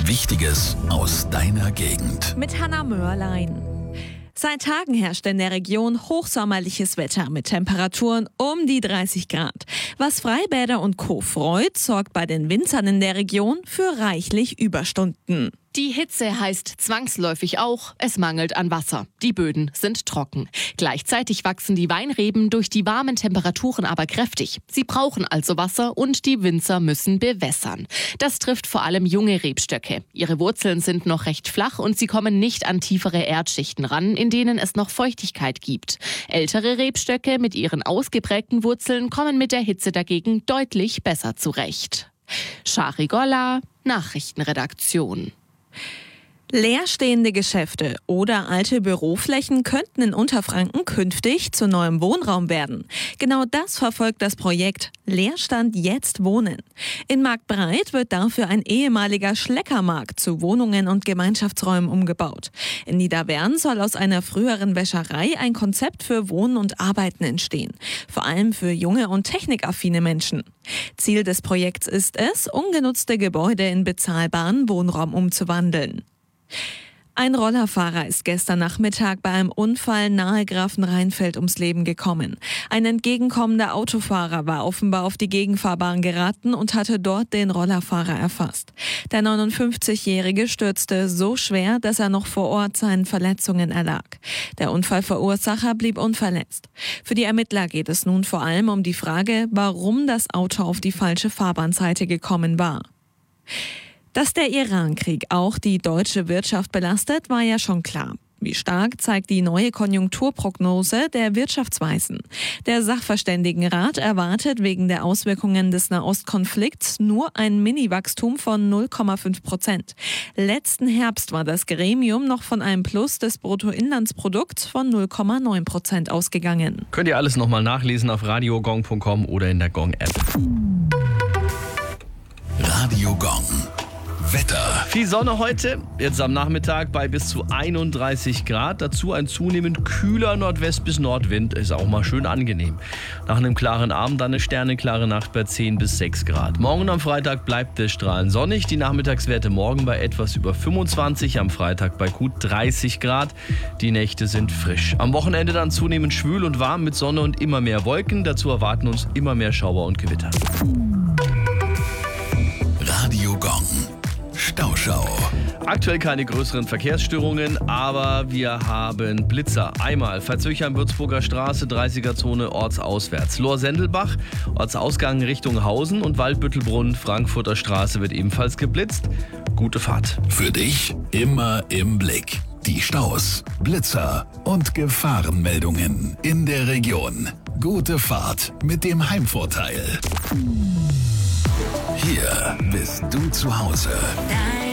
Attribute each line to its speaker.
Speaker 1: Wichtiges aus deiner Gegend.
Speaker 2: Mit Hanna Mörlein. Seit Tagen herrscht in der Region hochsommerliches Wetter mit Temperaturen um die 30 Grad. Was Freibäder und Co. freut, sorgt bei den Winzern in der Region für reichlich Überstunden.
Speaker 3: Die Hitze heißt zwangsläufig auch, es mangelt an Wasser. Die Böden sind trocken. Gleichzeitig wachsen die Weinreben durch die warmen Temperaturen aber kräftig. Sie brauchen also Wasser und die Winzer müssen bewässern. Das trifft vor allem junge Rebstöcke. Ihre Wurzeln sind noch recht flach und sie kommen nicht an tiefere Erdschichten ran, in denen es noch Feuchtigkeit gibt. Ältere Rebstöcke mit ihren ausgeprägten Wurzeln kommen mit der Hitze dagegen deutlich besser zurecht. Shari Golla, Nachrichtenredaktion.
Speaker 2: Leerstehende Geschäfte oder alte Büroflächen könnten in Unterfranken künftig zu neuem Wohnraum werden. Genau das verfolgt das Projekt Leerstand jetzt wohnen. In Marktbreit wird dafür ein ehemaliger Schleckermarkt zu Wohnungen und Gemeinschaftsräumen umgebaut. In Niederwern soll aus einer früheren Wäscherei ein Konzept für Wohnen und Arbeiten entstehen. Vor allem für junge und technikaffine Menschen. Ziel des Projekts ist es, ungenutzte Gebäude in bezahlbaren Wohnraum umzuwandeln. Ein Rollerfahrer ist gestern Nachmittag bei einem Unfall nahe Grafenrheinfeld ums Leben gekommen. Ein entgegenkommender Autofahrer war offenbar auf die Gegenfahrbahn geraten und hatte dort den Rollerfahrer erfasst. Der 59-Jährige stürzte so schwer, dass er noch vor Ort seinen Verletzungen erlag. Der Unfallverursacher blieb unverletzt. Für die Ermittler geht es nun vor allem um die Frage, warum das Auto auf die falsche Fahrbahnseite gekommen war. Dass der Iran-Krieg auch die deutsche Wirtschaft belastet, war ja schon klar. Wie stark zeigt die neue Konjunkturprognose der Wirtschaftsweisen. Der Sachverständigenrat erwartet wegen der Auswirkungen des Nahostkonflikts nur ein Mini-Wachstum von 0,5%. Letzten Herbst war das Gremium noch von einem Plus des Bruttoinlandsprodukts von 0,9% ausgegangen.
Speaker 4: Könnt ihr alles nochmal nachlesen auf radiogong.com oder in der Gong-App.
Speaker 1: Radio Gong. Wetter.
Speaker 4: Viel Sonne heute, jetzt am Nachmittag bei bis zu 31 Grad. Dazu ein zunehmend kühler Nordwest- bis Nordwind. Ist auch mal schön angenehm. Nach einem klaren Abend dann eine sterneklare Nacht bei 10 bis 6 Grad. Morgen am Freitag bleibt es strahlend sonnig. Die Nachmittagswerte morgen bei etwas über 25, am Freitag bei gut 30 Grad. Die Nächte sind frisch. Am Wochenende dann zunehmend schwül und warm mit Sonne und immer mehr Wolken. Dazu erwarten uns immer mehr Schauer und Gewitter.
Speaker 1: Radio Gong. Stauschau.
Speaker 4: Aktuell keine größeren Verkehrsstörungen, aber wir haben Blitzer. Einmal Veitshöchheim-Würzburger Straße, 30er-Zone ortsauswärts. Lohr-Sendelbach, Ortsausgang Richtung Hausen und Waldbüttelbrunn, Frankfurter Straße wird ebenfalls geblitzt. Gute Fahrt.
Speaker 1: Für dich immer im Blick. Die Staus, Blitzer und Gefahrenmeldungen in der Region. Gute Fahrt mit dem Heimvorteil. Hier bist du zu Hause.